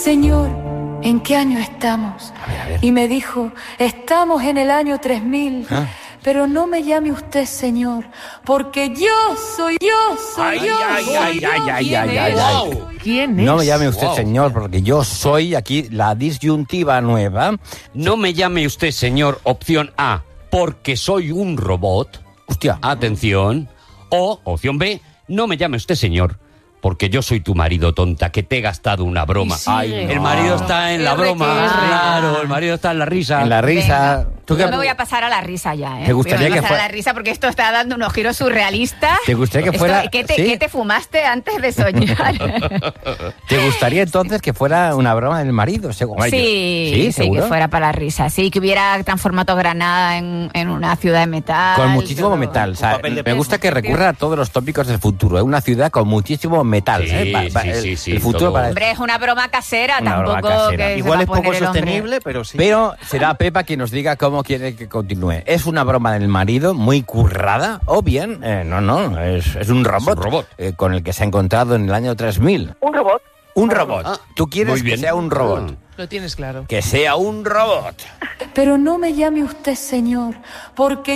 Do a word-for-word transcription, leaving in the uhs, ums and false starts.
Señor, ¿en qué año estamos? A ver, a ver. Y me dijo, estamos en el año tres mil. ¿Ah? Pero no me llame usted señor, porque yo soy, yo soy, Ay, yo ay, soy, ay, yo. ay, ay, ¿Quién ay, es? ay, ay. ¿Quién es? No me llame usted Wow. señor, porque yo soy aquí la disyuntiva nueva. No me llame usted señor, opción A, porque soy un robot. Hostia. Atención. O, opción B, no me llame usted señor, porque yo soy tu marido, tonta, que te he gastado una broma. Y sigue. Ay, el marido está en la R, broma. que R. Claro, el marido está en la risa. En la risa. Venga. ¿Tú qué- Yo me voy a pasar a la risa ya, ¿eh? ¿Te gustaría Me voy a que pasar fuera- a la risa porque esto está dando unos giros surrealistas. ¿Te gustaría que Esto- fuera- ¿qué, te, sí? qué te fumaste antes de soñar? ¿Te gustaría entonces que fuera una broma del marido? Seguro. sí, sí, sí, seguro. que fuera para la risa. Sí, que hubiera transformado Granada en, en una ciudad de metal. Con muchísimo todo. metal. O sea, Un papel de me gusta que peso. recurra a todos los tópicos del futuro. Es una ciudad con muchísimo metal. Sí, ¿eh? Pa- pa- sí, el, sí, sí, el futuro todo. para... Hombre, es una broma casera, Una broma tampoco casera. que se Igual va es a poner poco el hombre. sostenible, pero sí. Pero será Pepa quien nos diga cómo quiere que continúe. ¿Es una broma del marido muy currada? O bien, eh, no, no, es, es un robot, robot. eh, con el que se ha encontrado en el año tres mil. Un robot. Un robot. Ah, ¿Tú quieres muy que bien. sea un robot? Ah. Lo tienes claro. Que sea un robot. Pero no me llame usted señor, porque